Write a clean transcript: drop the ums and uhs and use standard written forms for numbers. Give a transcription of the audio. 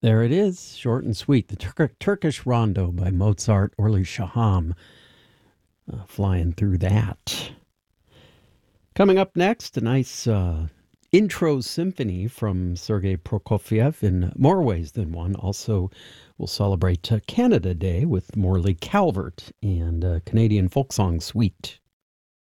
There it is, short and sweet. The Turkish Rondo by Mozart Orly Shaham. Flying through that. Coming up next, a nice intro symphony from Sergei Prokofiev in more ways than one. Also, we'll celebrate Canada Day with Morley Calvert and Canadian folk song suite.